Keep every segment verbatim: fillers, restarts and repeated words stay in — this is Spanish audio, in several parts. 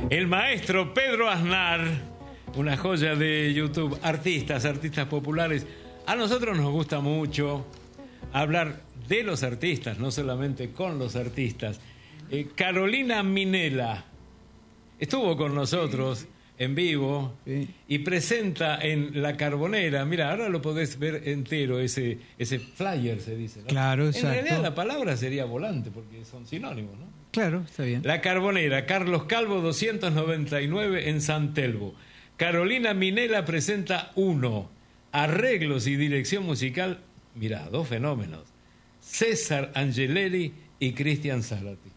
El maestro Pedro Aznar, una joya de YouTube. Artistas, artistas populares. A nosotros nos gusta mucho hablar de los artistas, no solamente con los artistas. Eh, Carolina Minela estuvo con nosotros sí. en vivo sí. y presenta en La Carbonera. Mira, ahora lo podés ver entero, ese, ese flyer se dice, ¿no? Claro, exacto. En realidad la palabra sería volante porque son sinónimos, ¿no? Claro, está bien. La Carbonera, Carlos Calvo doscientos noventa y nueve en San Telmo. Carolina Minela presenta uno. Arreglos y dirección musical, mira, dos fenómenos. César Angeleri y Cristian Zárate.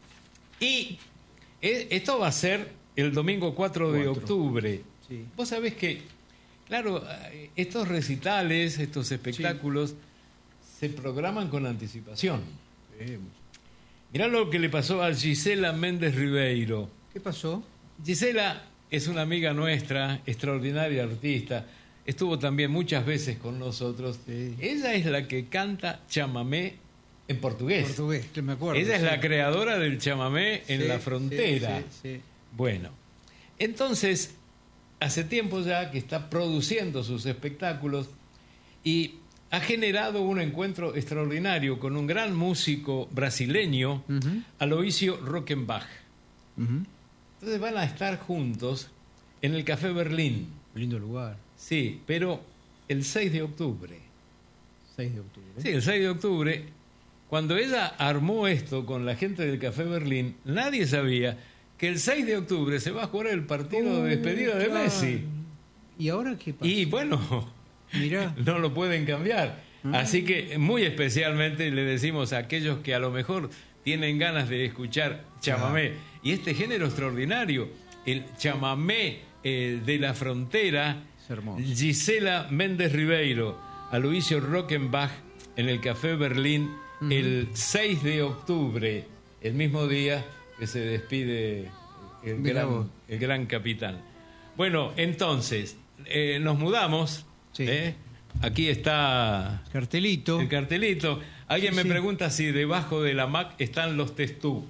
Y esto va a ser el domingo cuatro de octubre. Sí. Vos sabés que, claro, estos recitales, estos espectáculos, sí. se programan con anticipación. Sí. Mirá lo que le pasó a Gisela Méndez Ribeiro. ¿Qué pasó? Gisela es una amiga nuestra, extraordinaria artista. Estuvo también muchas veces con nosotros. Sí. Ella es la que canta chamamé en portugués. Portugués, que me acuerdo. Ella es sí. la creadora del chamamé en sí, la frontera. Sí, sí, sí. Bueno, entonces, hace tiempo ya que está produciendo sus espectáculos y ha generado un encuentro extraordinario con un gran músico brasileño, uh-huh. Aloysio Rockenbach. Uh-huh. Entonces van a estar juntos en el Café Berlín. Lindo lugar. Sí, pero el seis de octubre. seis de octubre. Sí, el seis de octubre, cuando ella armó esto con la gente del Café Berlín, nadie sabía que el seis de octubre se va a jugar el partido oh, de despedida de claro. Messi. ¿Y ahora qué pasa? Y bueno, mirá. No lo pueden cambiar. Uh-huh. Así que muy especialmente le decimos a aquellos que a lo mejor tienen ganas de escuchar chamamé. Uh-huh. Y este género extraordinario, el chamamé eh, de la frontera, Gisela Méndez Ribeiro, Aloysio Rockenbach en el Café Berlín uh-huh. el seis de octubre, el mismo día que se despide el, gran, el gran capitán. Bueno, entonces, eh, nos mudamos. Sí. ¿eh? Aquí está cartelito. el cartelito. Alguien sí, me sí. pregunta si debajo de la Mac están los testú.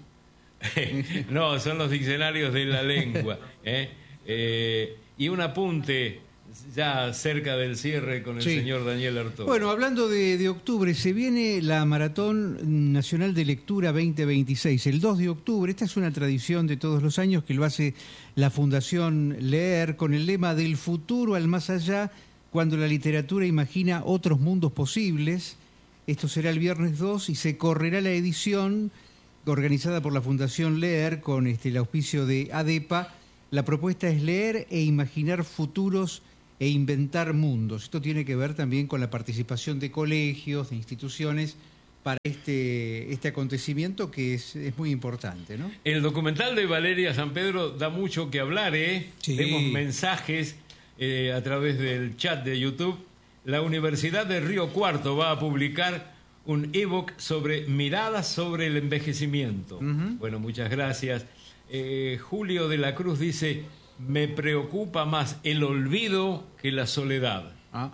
No, son los diccionarios de la lengua. ¿eh? Eh, y un apunte ya cerca del cierre con el sí. señor Daniel Artola. Bueno, hablando de, de octubre, se viene la Maratón Nacional de Lectura veinte veintiséis, el dos de octubre. Esta es una tradición de todos los años que lo hace la Fundación Leer con el lema del futuro al más allá, cuando la literatura imagina otros mundos posibles. Esto será el viernes dos y se correrá la edición organizada por la Fundación Leer con este, el auspicio de ADEPA. La propuesta es leer e imaginar futuros e inventar mundos. Esto tiene que ver también con la participación de colegios, de instituciones para este, este acontecimiento que es, es muy importante, ¿no? El documental de Valeria San Pedro da mucho que hablar, ¿eh? Sí. Vemos mensajes eh, a través del chat de YouTube. La Universidad de Río Cuarto va a publicar un ebook sobre miradas sobre el envejecimiento. Uh-huh. Bueno, muchas gracias. Eh, Julio de la Cruz dice: me preocupa más el olvido que la soledad. Ah.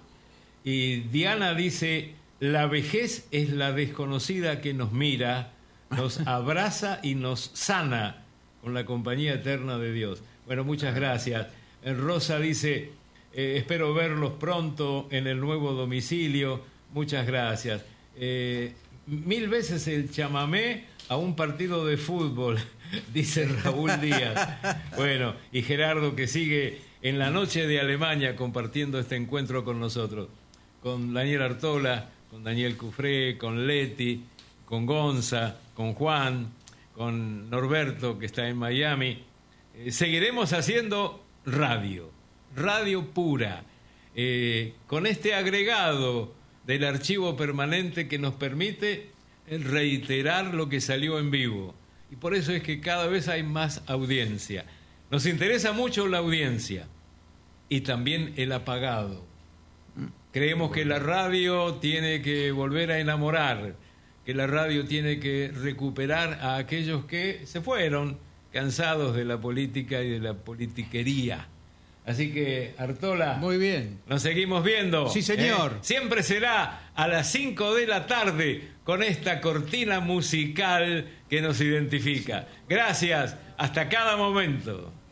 Y Diana dice: la vejez es la desconocida que nos mira, nos abraza y nos sana con la compañía eterna de Dios. Bueno, muchas gracias. Rosa dice: eh, espero verlos pronto en el nuevo domicilio. Muchas gracias. Eh, mil veces el chamamé a un partido de fútbol, dice Raúl Díaz. Bueno, y Gerardo, que sigue en la noche de Alemania compartiendo este encuentro con nosotros, con Daniel Artola, con Daniel Cufré, con Leti, con Gonza, con Juan, con Norberto, que está en Miami. Eh, seguiremos haciendo radio, radio pura, eh, con este agregado del archivo permanente que nos permite reiterar lo que salió en vivo. Y por eso es que cada vez hay más audiencia. Nos interesa mucho la audiencia y también el apagado. Creemos que la radio tiene que volver a enamorar, que la radio tiene que recuperar a aquellos que se fueron cansados de la política y de la politiquería. Así que, Artola, muy bien, nos seguimos viendo. Sí, señor. ¿eh? Siempre será a las cinco de la tarde con esta cortina musical que nos identifica. Gracias, hasta cada momento.